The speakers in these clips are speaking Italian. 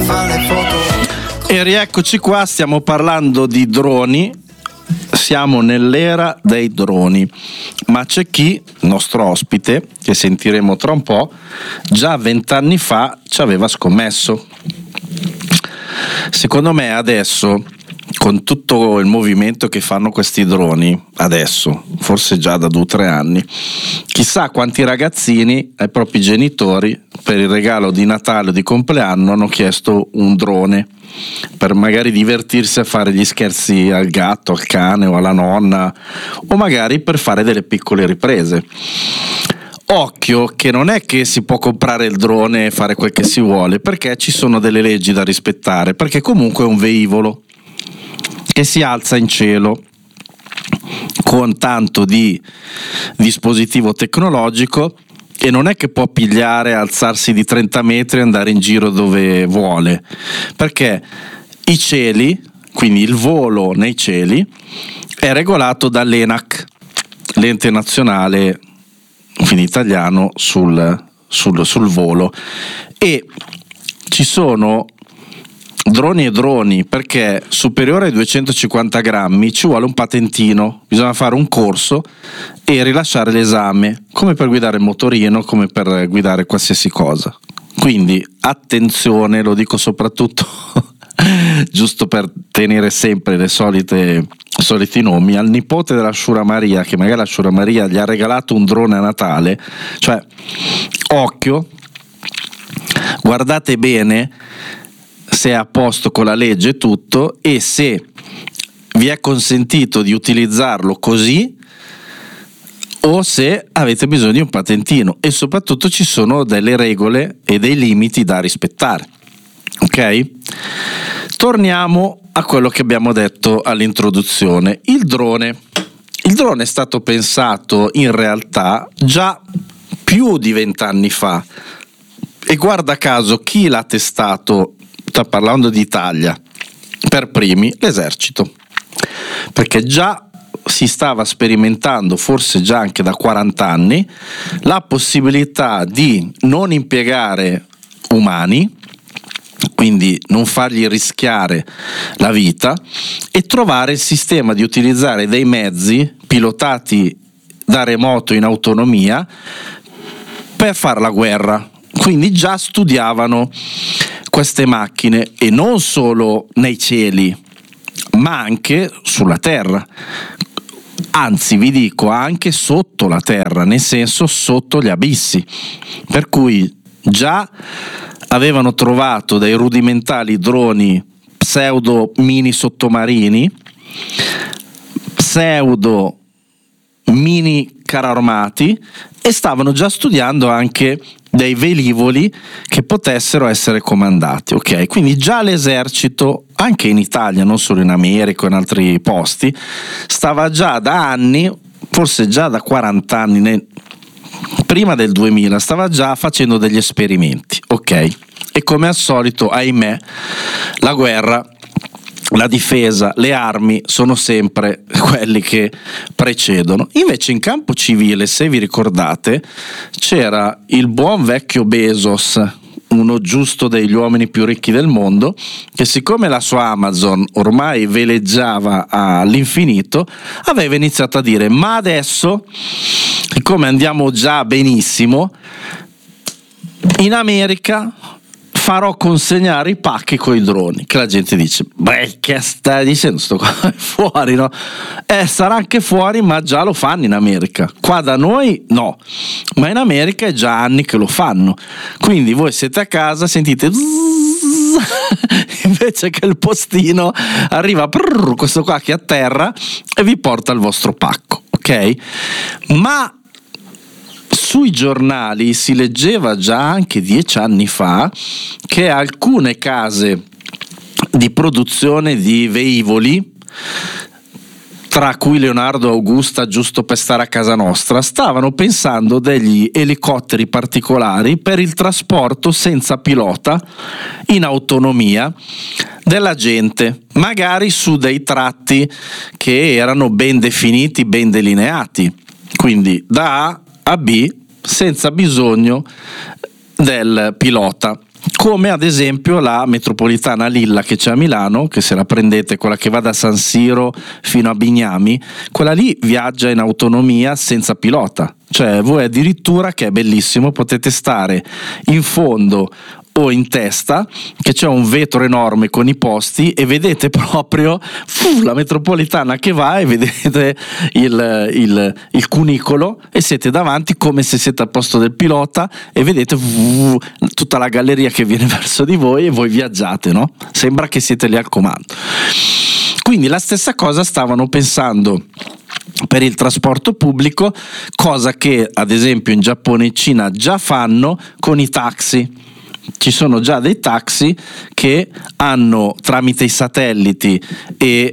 fa le foto. E rieccoci qua, stiamo parlando di droni. Siamo nell'era dei droni, ma c'è chi, nostro ospite, che sentiremo tra un po', già 20 anni fa ci aveva scommesso. Secondo me adesso, con tutto il movimento che fanno questi droni, adesso, forse già da 2 o 3 anni, chissà quanti ragazzini ai propri genitori per il regalo di Natale o di compleanno hanno chiesto un drone per magari divertirsi a fare gli scherzi al gatto, al cane o alla nonna, o magari per fare delle piccole riprese. Occhio che non è che si può comprare il drone e fare quel che si vuole, perché ci sono delle leggi da rispettare, perché comunque è un velivolo che si alza in cielo con tanto di dispositivo tecnologico e non è che può pigliare, alzarsi di 30 metri e andare in giro dove vuole, perché i cieli, quindi il volo nei cieli, è regolato dall'ENAC, l'ente nazionale, in italiano, sul volo, e ci sono droni e droni, perché superiore ai 250 grammi ci vuole un patentino, bisogna fare un corso e rilasciare l'esame, come per guidare il motorino, come per guidare qualsiasi cosa. Quindi attenzione, lo dico soprattutto giusto per tenere sempre le soliti nomi, al nipote della Shura Maria, che magari la Shura Maria gli ha regalato un drone a Natale, cioè occhio, guardate bene se è a posto con la legge e tutto, e se vi è consentito di utilizzarlo così o se avete bisogno di un patentino, e soprattutto ci sono delle regole e dei limiti da rispettare. Ok? Torniamo a quello che abbiamo detto all'introduzione. Il drone è stato pensato in realtà già più di 20 anni fa, e guarda caso chi l'ha testato, sta parlando di Italia, per primi l'esercito, perché già si stava sperimentando, forse già anche da 40 anni, la possibilità di non impiegare umani, quindi non fargli rischiare la vita, e trovare il sistema di utilizzare dei mezzi pilotati da remoto in autonomia per fare la guerra. Quindi già studiavano queste macchine, e non solo nei cieli, ma anche sulla terra. Anzi, vi dico, anche sotto la terra, nel senso sotto gli abissi. Per cui già avevano trovato dei rudimentali droni pseudo mini sottomarini, pseudo mini carri armati, e stavano già studiando anche dei velivoli che potessero essere comandati. Ok, quindi già l'esercito, anche in Italia, non solo in America o in altri posti, stava già da anni, forse già da 40 anni, prima del 2000, stava già facendo degli esperimenti. Ok, e come al solito, ahimè, la guerra, la difesa, le armi sono sempre quelli che precedono. Invece in campo civile, se vi ricordate, c'era il buon vecchio Bezos, uno giusto degli uomini più ricchi del mondo, che siccome la sua Amazon ormai veleggiava all'infinito, aveva iniziato a dire: ma adesso, siccome andiamo già benissimo, in America farò consegnare i pacchi coi droni. Che la gente dice: beh, che stai dicendo, sto qua fuori, no? Sarà anche fuori, ma già lo fanno in America. Qua da noi no, ma in America è già anni che lo fanno. Quindi voi siete a casa, sentite invece che il postino arriva questo qua che atterra e vi porta il vostro pacco. Ok? Ma sui giornali si leggeva già anche 10 anni fa che alcune case di produzione di velivoli, tra cui Leonardo Augusta, giusto per stare a casa nostra, stavano pensando degli elicotteri particolari per il trasporto senza pilota, in autonomia, della gente, magari su dei tratti che erano ben definiti, ben delineati, quindi da A a B, senza bisogno del pilota, come ad esempio la metropolitana Lilla che c'è a Milano, che se la prendete, quella che va da San Siro fino a Bignami, quella lì viaggia in autonomia senza pilota, cioè voi addirittura, che è bellissimo, potete stare in fondo o in testa, che c'è un vetro enorme con i posti e vedete proprio la metropolitana che va e vedete il cunicolo e siete davanti come se siete al posto del pilota e vedete tutta la galleria che viene verso di voi e voi viaggiate, no? Sembra che siete lì al comando. Quindi la stessa cosa stavano pensando per il trasporto pubblico, cosa che ad esempio in Giappone e in Cina già fanno con i taxi. Ci sono già dei taxi che hanno, tramite i satelliti e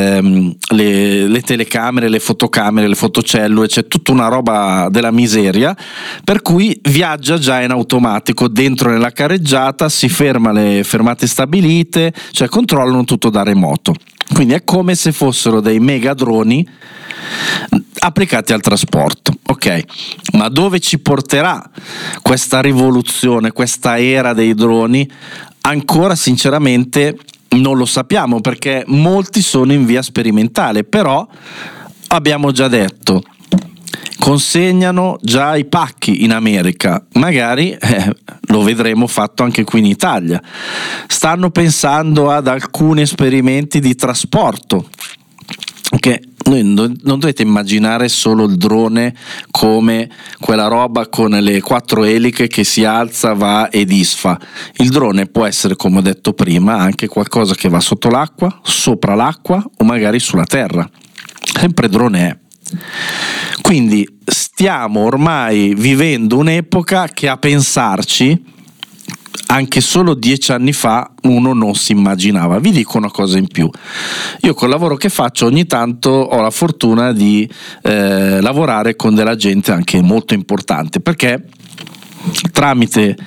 le telecamere, le fotocamere, le fotocellule, c'è tutta una roba della miseria, per cui viaggia già in automatico dentro nella carreggiata, si ferma alle fermate stabilite, cioè controllano tutto da remoto. Quindi è come se fossero dei mega droni applicati al trasporto. Ok, ma dove ci porterà questa rivoluzione, questa era dei droni? Ancora sinceramente non lo sappiamo, perché molti sono in via sperimentale, però abbiamo già detto, consegnano già i pacchi in America, magari lo vedremo fatto anche qui in Italia. Stanno pensando ad alcuni esperimenti di trasporto, che non dovete immaginare solo il drone come quella roba con le 4 eliche che si alza, va e disfa. Il drone può essere, come ho detto prima, anche qualcosa che va sotto l'acqua, sopra l'acqua o magari sulla terra. Sempre drone è. Quindi stiamo ormai vivendo un'epoca che, a pensarci, anche solo 10 anni fa uno non si immaginava. Vi dico una cosa in più: io col lavoro che faccio ogni tanto ho la fortuna di lavorare con della gente anche molto importante, perché tramite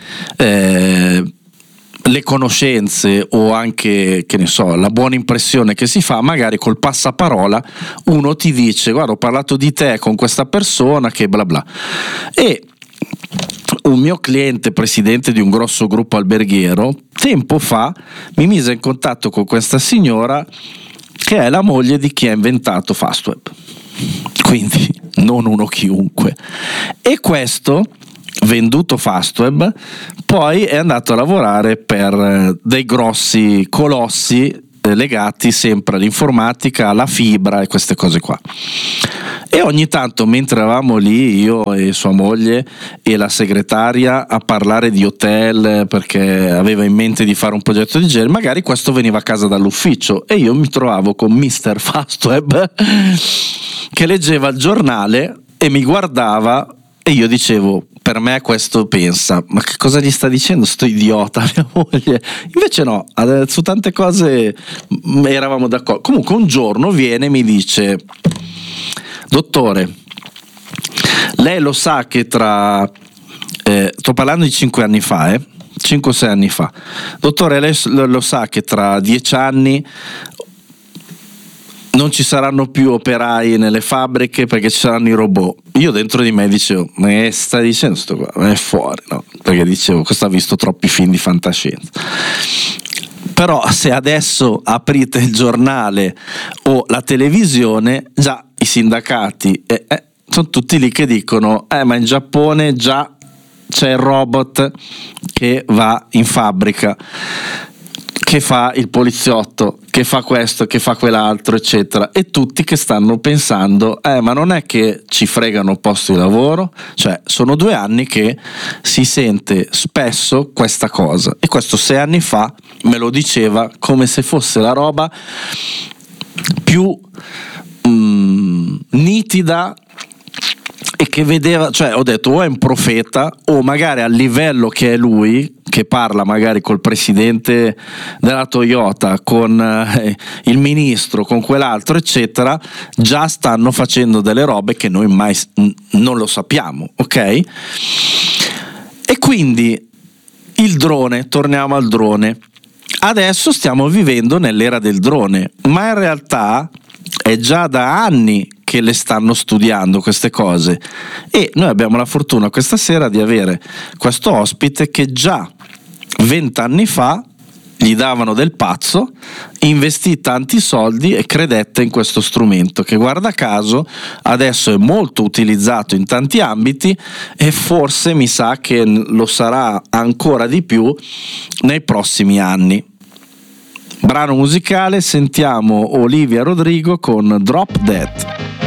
le conoscenze o anche, che ne so, la buona impressione che si fa, magari col passaparola uno ti dice: guarda, ho parlato di te con questa persona che bla bla. E un mio cliente, presidente di un grosso gruppo alberghiero, tempo fa mi mise in contatto con questa signora che è la moglie di chi ha inventato Fastweb, quindi non uno chiunque. E questo, venduto Fastweb, poi è andato a lavorare per dei grossi colossi legati sempre all'informatica, alla fibra e queste cose qua. E ogni tanto, mentre eravamo lì, io e sua moglie e la segretaria, a parlare di hotel, perché aveva in mente di fare un progetto di genere, magari questo veniva a casa dall'ufficio e io mi trovavo con Mr. Fastweb che leggeva il giornale e mi guardava e io dicevo: per me questo pensa, ma che cosa gli sta dicendo sto idiota, mia moglie? Invece no, su tante cose eravamo d'accordo. Comunque un giorno viene e mi dice: dottore, lei lo sa che sto parlando di 5 anni fa, 5-6 anni fa, dottore, lei lo sa che tra 10 anni non ci saranno più operai nelle fabbriche perché ci saranno i robot. Io dentro di me dicevo: ma che stai dicendo sto qua? Ma è fuori, no? Perché dicevo, questo ha visto troppi film di fantascienza. Però se adesso aprite il giornale o la televisione, già i sindacati sono tutti lì che dicono: ma in Giappone già c'è il robot che va in fabbrica, che fa il poliziotto, che fa questo, che fa quell'altro, eccetera. E tutti che stanno pensando: ma non è che ci fregano posti di lavoro? Cioè, sono 2 anni che si sente spesso questa cosa, e questo 6 anni fa me lo diceva come se fosse la roba più nitida, e che vedeva, cioè ho detto, o è un profeta, o magari al livello che è lui, che parla magari col presidente della Toyota, con il ministro, con quell'altro, eccetera, già stanno facendo delle robe che noi mai non lo sappiamo, ok? E quindi il drone, torniamo al drone. Adesso stiamo vivendo nell'era del drone, ma in realtà è già da anni che le stanno studiando queste cose, e noi abbiamo la fortuna questa sera di avere questo ospite che già 20 anni fa gli davano del pazzo, investì tanti soldi e credette in questo strumento che, guarda caso, adesso è molto utilizzato in tanti ambiti e forse mi sa che lo sarà ancora di più nei prossimi anni. Brano musicale, sentiamo Olivia Rodrigo con Drop Dead.